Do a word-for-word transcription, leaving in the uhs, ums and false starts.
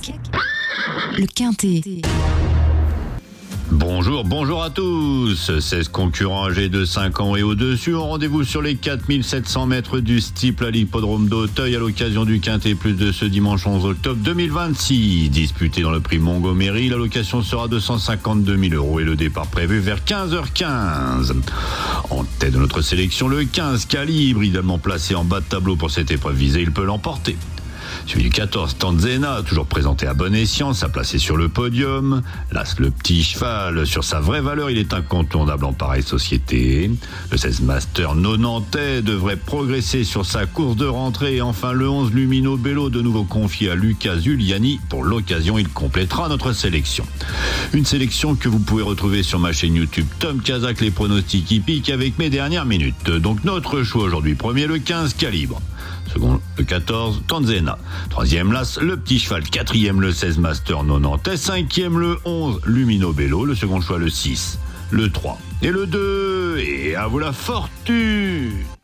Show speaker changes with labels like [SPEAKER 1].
[SPEAKER 1] le Quintet.
[SPEAKER 2] Bonjour, bonjour à tous. seize concurrents âgés de cinq ans et au-dessus ont rendez-vous sur les quatre mille sept cents mètres du Steeple à l'hippodrome d'Auteuil à l'occasion du Quintet Plus de ce dimanche onze octobre deux mille vingt-six. Disputé dans le prix Montgomery, la location sera de cent cinquante-deux mille euros et le départ prévu vers quinze heures quinze. En tête de notre sélection, le quinze Calibre, idéalement placé en bas de tableau pour cette épreuve visée, il peut l'emporter. Suivi le quatorze, Tanzena, toujours présenté à bon escient, sa placé sur le podium. L'As, le petit cheval, sur sa vraie valeur, il est incontournable en pareille société. Le seize, Master Nonantais, devrait progresser sur sa course de rentrée. Et enfin, le onze, Lumino Bello, de nouveau confié à Lucas Zuliani. Pour l'occasion, il complétera notre sélection. Une sélection que vous pouvez retrouver sur ma chaîne YouTube Tom Kazak, les pronostics hippiques avec mes dernières minutes. Donc notre choix aujourd'hui, premier, le quinze Calibre. Second, le quatorze, Tanzena. Troisième, l'As, le petit cheval. Quatrième, le seize, Master Nonantais. Cinquième, le onze, Lumino Bello. Le second choix, le six, le trois et le deux. Et à vous la fortune!